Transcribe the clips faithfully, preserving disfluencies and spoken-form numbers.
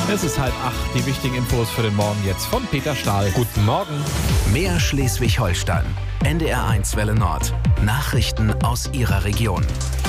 Es ist halb acht, die wichtigen Infos für den Morgen jetzt von Peter Stahl. Guten Morgen. Mehr Schleswig-Holstein. N D R eins Welle Nord. Nachrichten aus Ihrer Region.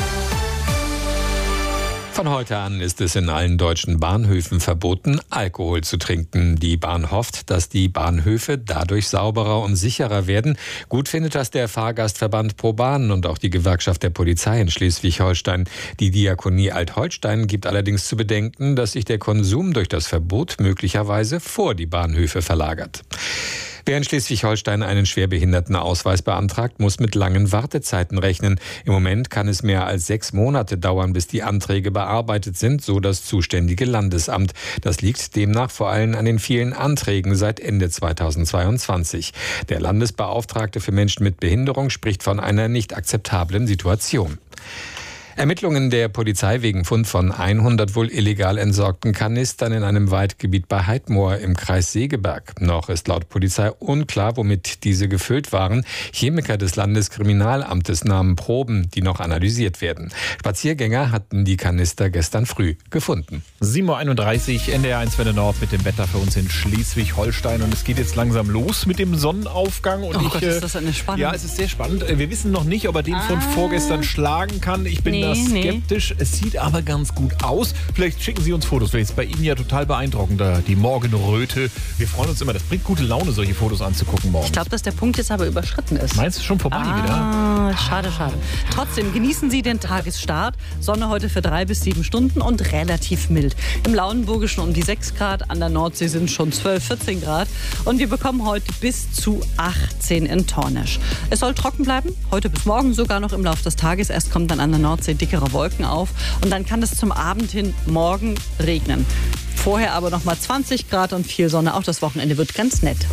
Von heute an ist es in allen deutschen Bahnhöfen verboten, Alkohol zu trinken. Die Bahn hofft, dass die Bahnhöfe dadurch sauberer und sicherer werden. Gut findet das der Fahrgastverband ProBahn und auch die Gewerkschaft der Polizei in Schleswig-Holstein. Die Diakonie Alt-Holstein gibt allerdings zu bedenken, dass sich der Konsum durch das Verbot möglicherweise vor die Bahnhöfe verlagert. Wer in Schleswig-Holstein einen Schwerbehindertenausweis beantragt, muss mit langen Wartezeiten rechnen. Im Moment kann es mehr als sechs Monate dauern, bis die Anträge bearbeitet sind, so das zuständige Landesamt. Das liegt demnach vor allem an den vielen Anträgen seit Ende zweitausendzweiundzwanzig. Der Landesbeauftragte für Menschen mit Behinderung spricht von einer nicht akzeptablen Situation. Ermittlungen der Polizei wegen Fund von hundert wohl illegal entsorgten Kanistern in einem Waldgebiet bei Heidmoor im Kreis Segeberg. Noch ist laut Polizei unklar, womit diese gefüllt waren. Chemiker des Landeskriminalamtes nahmen Proben, die noch analysiert werden. Spaziergänger hatten die Kanister gestern früh gefunden. sieben Uhr einunddreißig, N D R eins Welle Nord mit dem Wetter für uns in Schleswig-Holstein. Und es geht jetzt langsam los mit dem Sonnenaufgang. Und oh ich, Gott, ist das eine Spannung. Ja, es ist sehr spannend. Wir wissen noch nicht, ob er den ah. von vorgestern schlagen kann. Ich bin Nee, da skeptisch. Nee. Es sieht aber ganz gut aus. Vielleicht schicken Sie uns Fotos. Vielleicht ist bei Ihnen ja total beeindruckend, die Morgenröte. Wir freuen uns immer. Das bringt gute Laune, solche Fotos anzugucken morgens. Ich glaube, dass der Punkt jetzt aber überschritten ist. Meinst du schon vorbei ah, wieder? Schade, schade. Trotzdem genießen Sie den Tagesstart. Sonne heute für drei bis sieben Stunden und relativ mild. Im Lauenburgischen um die sechs Grad. An der Nordsee sind schon zwölf, vierzehn Grad. Und wir bekommen heute bis zu achtzehn in Tornisch. Es soll trocken bleiben. Heute bis morgen sogar noch im Laufe des Tages. Erst kommt dann an der Nordsee dickere Wolken auf und dann kann es zum Abend hin morgen regnen. Vorher aber noch mal zwanzig Grad und viel Sonne. Auch das Wochenende wird ganz nett.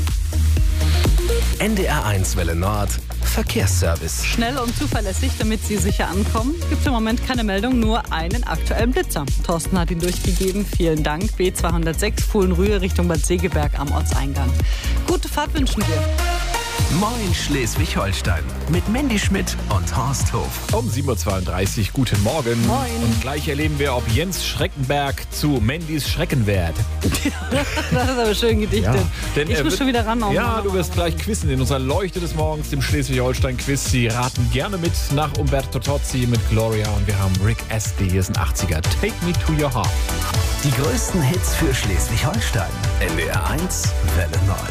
N D R eins Welle Nord. Verkehrsservice. Schnell und zuverlässig, damit Sie sicher ankommen. Gibt es im Moment keine Meldung, nur einen aktuellen Blitzer. Thorsten hat ihn durchgegeben. Vielen Dank. B zweihundertsechs Fohlen-Rühe Richtung Bad Segeberg am Ortseingang. Gute Fahrt wünschen wir. Moin Schleswig-Holstein mit Mandy Schmidt und Horst Hof. Um sieben Uhr zweiunddreißig, guten Morgen. Moin. Und gleich erleben wir, ob Jens Schreckenberg zu Mandys Schrecken wird. Das ist aber schön gedichtet. Ja, denn ich muss wird, schon wieder ran. Ja, du wirst gleich quizzen in unserer Leuchte des Morgens, dem Schleswig-Holstein-Quiz. Sie raten gerne mit nach Umberto Tozzi mit Gloria. Und wir haben Rick Astley, hier ist ein achtziger. Take me to your heart. Die größten Hits für Schleswig-Holstein. N D R eins Welle Nord.